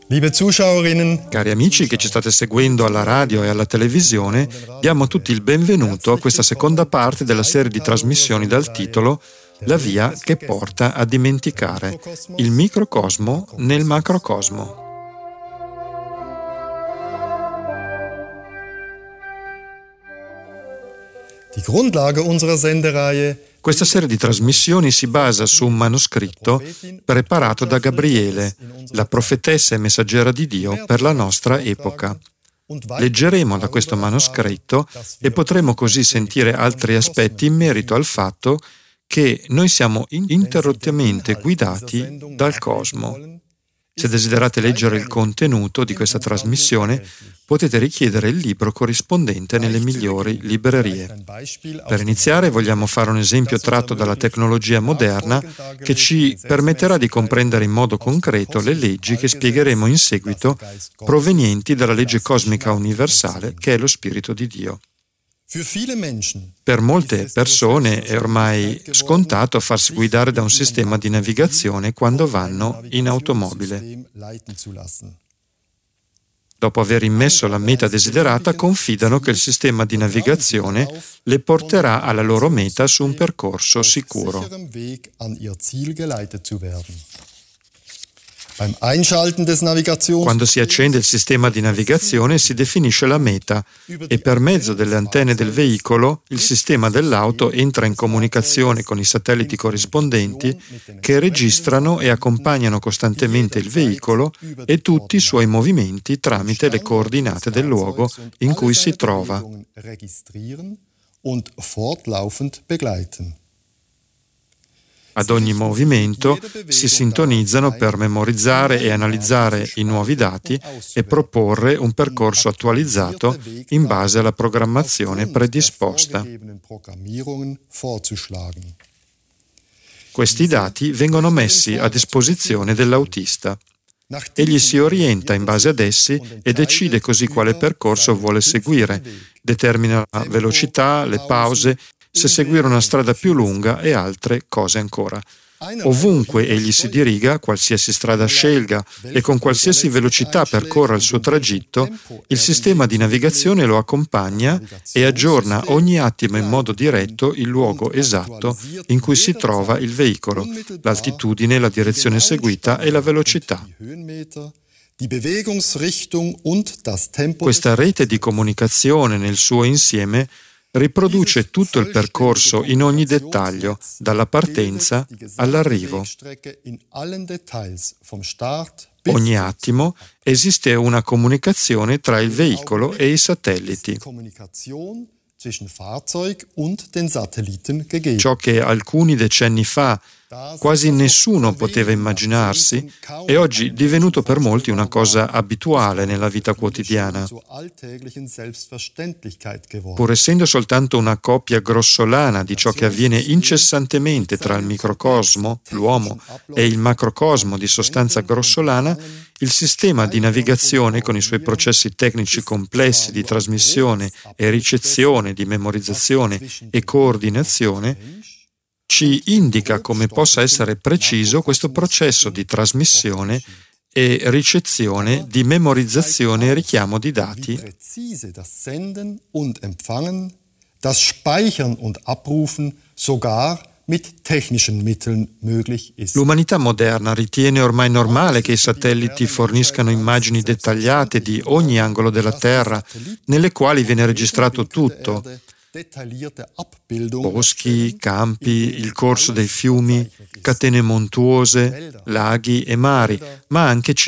Liebe Zuschauerinnen, Cari amici che ci state seguendo alla radio e alla televisione, diamo tutti il benvenuto a questa seconda parte della serie di trasmissioni dal titolo La via che porta a dimenticare, il microcosmo nel macrocosmo. Die Grundlage unserer Sendereihe. Questa serie di trasmissioni si basa su un manoscritto preparato da Gabriele, la profetessa e messaggera di Dio per la nostra epoca. Leggeremo da questo manoscritto e potremo così sentire altri aspetti in merito al fatto che noi siamo ininterrottamente guidati dal cosmo. Se desiderate leggere il contenuto di questa trasmissione, potete richiedere il libro corrispondente nelle migliori librerie. Per iniziare, vogliamo fare un esempio tratto dalla tecnologia moderna che ci permetterà di comprendere in modo concreto le leggi che spiegheremo in seguito, provenienti dalla legge cosmica universale, che è lo Spirito di Dio. Per molte persone è ormai scontato farsi guidare da un sistema di navigazione quando vanno in automobile. Dopo aver immesso la meta desiderata, confidano che il sistema di navigazione le porterà alla loro meta su un percorso sicuro. Quando si accende il sistema di navigazione si definisce la meta e per mezzo delle antenne del veicolo il sistema dell'auto entra in comunicazione con i satelliti corrispondenti che registrano e accompagnano costantemente il veicolo e tutti i suoi movimenti tramite le coordinate del luogo in cui si trova. Ad ogni movimento si sintonizzano per memorizzare e analizzare i nuovi dati e proporre un percorso attualizzato in base alla programmazione predisposta. Questi dati vengono messi a disposizione dell'autista. Egli si orienta in base ad essi e decide così quale percorso vuole seguire, determina la velocità, le pause, se seguire una strada più lunga e altre cose ancora. Ovunque egli si diriga, qualsiasi strada scelga e con qualsiasi velocità percorra il suo tragitto, il sistema di navigazione lo accompagna e aggiorna ogni attimo in modo diretto il luogo esatto in cui si trova il veicolo, l'altitudine, la direzione seguita e la velocità. Questa rete di comunicazione nel suo insieme riproduce tutto il percorso in ogni dettaglio, dalla partenza all'arrivo. Ogni attimo esiste una comunicazione tra il veicolo e i satelliti. Ciò che alcuni decenni fa quasi nessuno poteva immaginarsi è oggi divenuto per molti una cosa abituale nella vita quotidiana. Pur essendo soltanto una copia grossolana di ciò che avviene incessantemente tra il microcosmo, l'uomo, e il macrocosmo di sostanza grossolana, il sistema di navigazione con i suoi processi tecnici complessi di trasmissione e ricezione, di memorizzazione e coordinazione ci indica come possa essere preciso questo processo di trasmissione e ricezione, di memorizzazione e richiamo di dati. L'umanità moderna ritiene ormai normale che i satelliti forniscano immagini dettagliate di ogni angolo della Terra, nelle quali viene registrato tutto. Boschi, campi, il corso dei fiumi, catene montuose, laghi e mari, ma anche